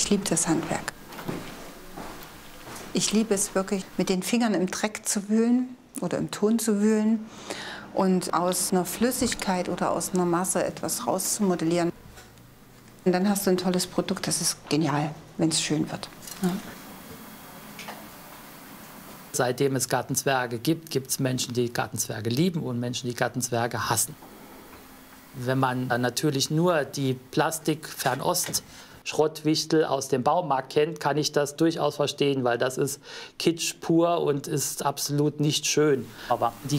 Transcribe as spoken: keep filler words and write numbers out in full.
Ich liebe das Handwerk. Ich liebe es wirklich, mit den Fingern im Dreck zu wühlen oder im Ton zu wühlen und aus einer Flüssigkeit oder aus einer Masse etwas rauszumodellieren. Und dann hast du ein tolles Produkt, das ist genial, wenn es schön wird. Ja. Seitdem es Gartenzwerge gibt, gibt es Menschen, die Gartenzwerge lieben und Menschen, die Gartenzwerge hassen. Wenn man dann natürlich nur die Plastik-Fernost-Schrottwichtel aus dem Baumarkt kennt, kann ich das durchaus verstehen, weil das ist Kitsch pur und ist absolut nicht schön. Aber die